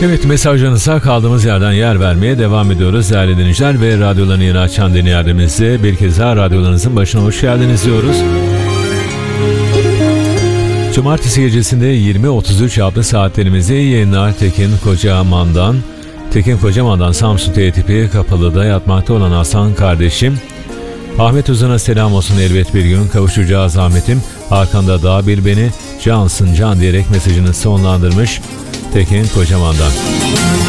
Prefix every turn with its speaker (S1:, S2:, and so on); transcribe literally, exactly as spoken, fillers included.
S1: Evet, mesajlarınıza kaldığımız yerden yer vermeye devam ediyoruz değerli dinleyiciler ve radyolarını yeni açan dinleyenlerimize bir kez daha radyolarınızın başına hoş geldiniz diyoruz. Cumartesi gecesinde yirmi otuz üç adlı saatlerimizi yayınlar Tekin Kocaman'dan. Tekin Kocaman'dan Samsun T tipi Kapalı'da yatmakta olan Hasan kardeşim. Ahmet Uzun'a selam olsun, elbet bir gün kavuşacağız Ahmet'im. Arkanda daha bil beni, cansın can diyerek mesajını sonlandırmış Tekin Kocaman'dan.